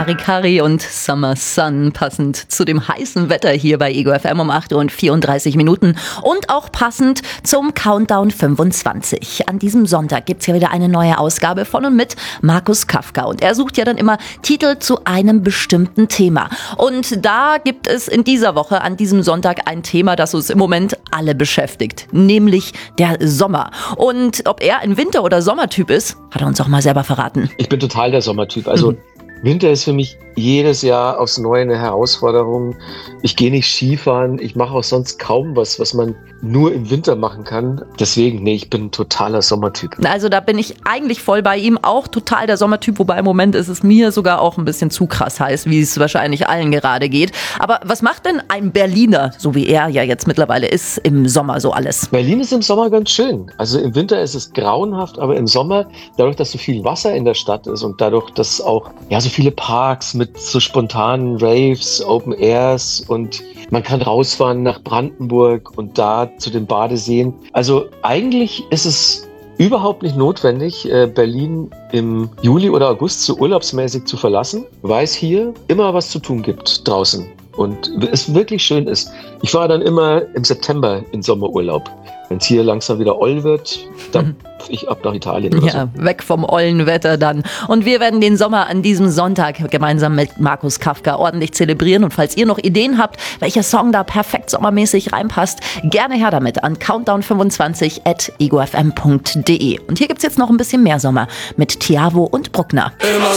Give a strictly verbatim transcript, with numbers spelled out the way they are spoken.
Harikari und Summer Sun, passend zu dem heißen Wetter hier bei Ego F M um acht Uhr und vierunddreißig Minuten und auch passend zum Countdown fünfundzwanzig. An diesem Sonntag gibt's ja wieder eine neue Ausgabe von und mit Markus Kafka und er sucht ja dann immer Titel zu einem bestimmten Thema. Und da gibt es in dieser Woche, an diesem Sonntag, ein Thema, das uns im Moment alle beschäftigt, nämlich der Sommer. Und ob er ein Winter- oder Sommertyp ist, hat er uns auch mal selber verraten. Ich bin total der Sommertyp. Also mhm. Winter ist für mich jedes Jahr aufs Neue eine Herausforderung. Ich gehe nicht Skifahren, ich mache auch sonst kaum was, was man nur im Winter machen kann. Deswegen, nee, ich bin ein totaler Sommertyp. Also da bin ich eigentlich voll bei ihm, auch total der Sommertyp, wobei im Moment ist es mir sogar auch ein bisschen zu krass heiß, wie es wahrscheinlich allen gerade geht. Aber was macht denn ein Berliner, so wie er ja jetzt mittlerweile ist, im Sommer so alles? Berlin ist im Sommer ganz schön. Also im Winter ist es grauenhaft, aber im Sommer, dadurch, dass so viel Wasser in der Stadt ist und dadurch, dass auch ja so viele Parks mit so spontanen Raves, Open Airs und man kann rausfahren nach Brandenburg und da zu den Badeseen. Also eigentlich ist es überhaupt nicht notwendig, Berlin im Juli oder August so urlaubsmäßig zu verlassen, weil es hier immer was zu tun gibt draußen und es wirklich schön ist. Ich fahre dann immer im September in Sommerurlaub. Wenn es hier langsam wieder oll wird, dann pf ich ab nach Italien oder ja, so. Weg vom ollen Wetter dann. Und wir werden den Sommer an diesem Sonntag gemeinsam mit Markus Kafka ordentlich zelebrieren. Und falls ihr noch Ideen habt, welcher Song da perfekt sommermäßig reinpasst, gerne her damit an countdown fünfundzwanzig at ego f m punkt d e. Und hier gibt's jetzt noch ein bisschen mehr Sommer mit Tiavo und Bruckner.